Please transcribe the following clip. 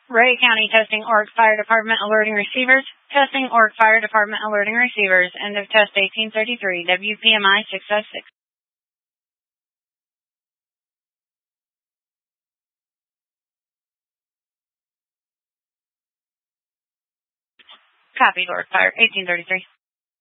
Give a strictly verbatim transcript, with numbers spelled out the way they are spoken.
Ray County Testing Org Fire Department alerting receivers. Testing Org Fire Department alerting receivers. End of test eighteen thirty-three. W P M I six oh six. Copied, Org Fire eighteen thirty-three.